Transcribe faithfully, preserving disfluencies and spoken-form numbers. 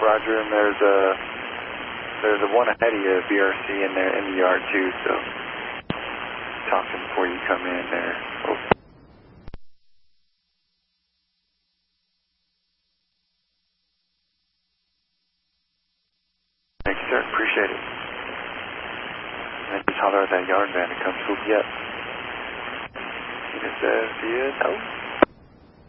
Roger, and there's a there's a one ahead of you, B R C in there in the yard too. So talking before you come in there. Oh. Thank you, sir. Appreciate it. And just holler at that yard man to come swoop you up. He just says, yeah, no.